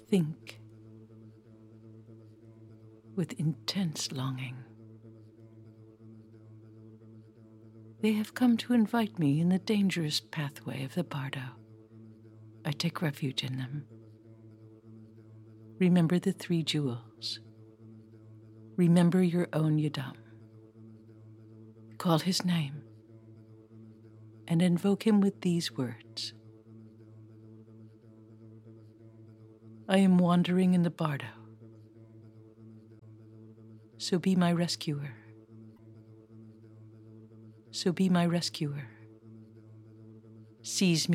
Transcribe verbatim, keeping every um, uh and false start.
think with intense longing. They have come to invite me in the dangerous pathway of the bardo. I take refuge in them. Remember the three jewels. Remember your own Yidam. Call his name and invoke him with these words. I am wandering in the bardo, so be my rescuer. So be my rescuer. Seize me